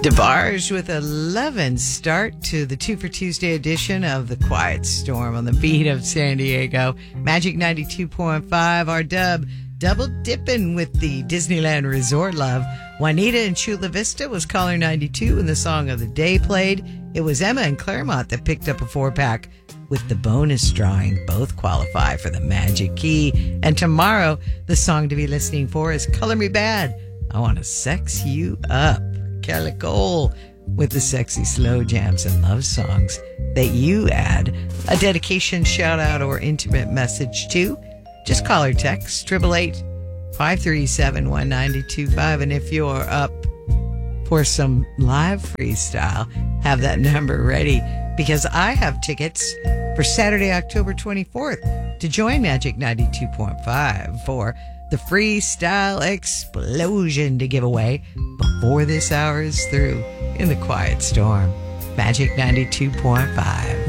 DeBarge with 11 start to the 2 for Tuesday edition of The Quiet Storm on the beat of San Diego. Magic 92.5, our dub, double dipping with the Disneyland Resort love. Juanita in Chula Vista was caller 92 when the song of the day played. It was Emma in Claremont that picked up a 4-pack with the bonus drawing. Both qualify for the Magic Key. And tomorrow, the song to be listening for is Color Me Bad. I Want to Sex You Up. Kelly Cole with the sexy slow jams and love songs that you add a dedication, shout out, or intimate message to. Just call or text 888-537-1925. And if you're up for some live freestyle, have that number ready because I have tickets for Saturday, October 24th to join Magic 92.5 for the freestyle explosion to give away before this hour is through in the Quiet Storm. Magic 92.5.